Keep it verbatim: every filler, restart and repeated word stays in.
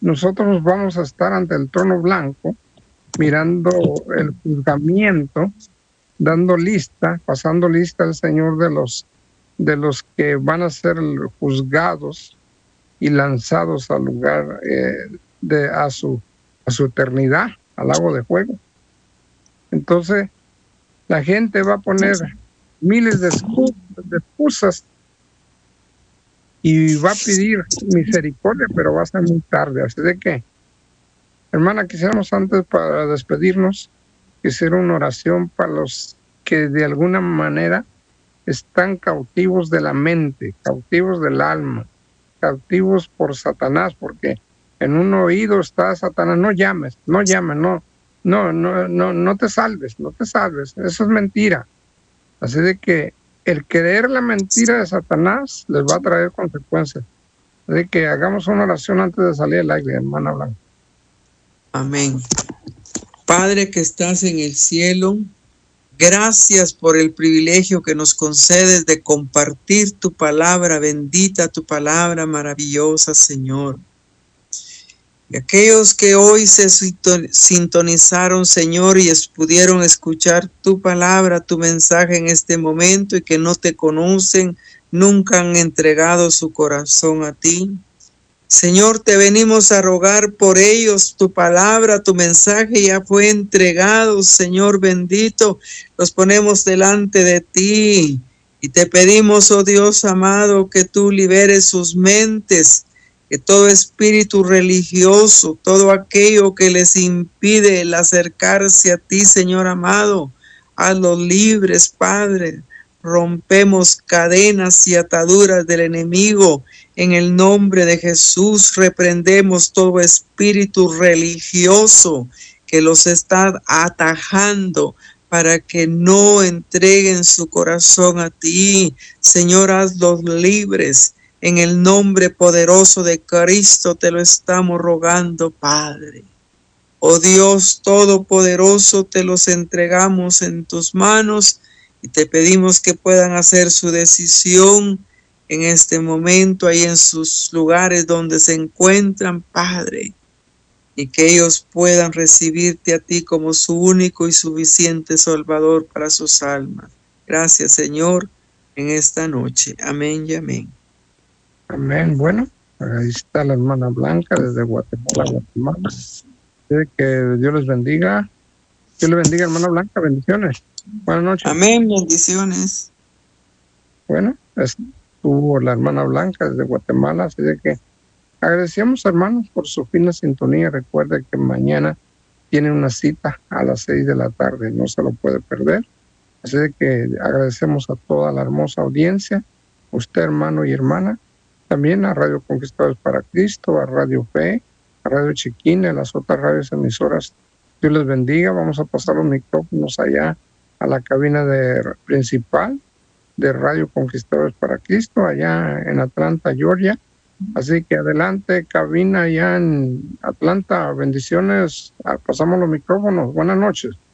nosotros vamos a estar ante el trono blanco, mirando el juzgamiento, dando lista, pasando lista al Señor de los, de los que van a ser juzgados y lanzados al lugar, eh, de, a, su, a su eternidad, al lago de fuego. Entonces, la gente va a poner miles de excusas, de excusas y va a pedir misericordia, pero va a ser muy tarde. Así de que, hermana, quisiéramos antes, para despedirnos, quisiera una oración para los que de alguna manera están cautivos de la mente, cautivos del alma, cautivos por Satanás, porque en un oído está Satanás. No llames, no llames, no, no, no, no, no te salves, no te salves, eso es mentira. Así de que el creer la mentira de Satanás les va a traer consecuencias. Así de que hagamos una oración antes de salir al aire, hermana Blanca. Amén. Padre que estás en el cielo, gracias por el privilegio que nos concedes de compartir tu palabra, bendita tu palabra maravillosa, Señor. Y aquellos que hoy se sintonizaron, Señor, y pudieron escuchar tu palabra, tu mensaje en este momento y que no te conocen, nunca han entregado su corazón a ti. Señor, te venimos a rogar por ellos, tu palabra, tu mensaje ya fue entregado, Señor bendito, los ponemos delante de ti y te pedimos, oh Dios amado, que tú liberes sus mentes, que todo espíritu religioso, todo aquello que les impide el acercarse a ti, Señor amado, hazlos libres, Padre. Rompemos cadenas y ataduras del enemigo. En el nombre de Jesús reprendemos todo espíritu religioso que los está atajando para que no entreguen su corazón a ti. Señor, hazlos libres. En el nombre poderoso de Cristo te lo estamos rogando, Padre. Oh Dios Todopoderoso, te los entregamos en tus manos y te pedimos que puedan hacer su decisión en este momento, ahí en sus lugares donde se encuentran, Padre, y que ellos puedan recibirte a ti como su único y suficiente Salvador para sus almas. Gracias, Señor, en esta noche. Amén y amén. Amén. Bueno, ahí está la hermana Blanca desde Guatemala, Guatemala. Que Dios les bendiga. Dios les bendiga, hermana Blanca. Bendiciones. Buenas noches. Amén. Bendiciones. Bueno, estuvo la hermana Blanca desde Guatemala, así de que agradecemos, hermanos, por su fina sintonía. Recuerde que mañana tiene una cita a las seis de la tarde, no se lo puede perder. Así de que agradecemos a toda la hermosa audiencia, usted, hermano y hermana, también a Radio Conquistadores para Cristo, a Radio Fe, a Radio Chiquina, a las otras radios emisoras. Dios les bendiga. Vamos a pasar los micrófonos allá a la cabina de, principal de Radio Conquistadores para Cristo, allá en Atlanta, Georgia. Así que adelante, cabina allá en Atlanta. Bendiciones. Pasamos los micrófonos. Buenas noches.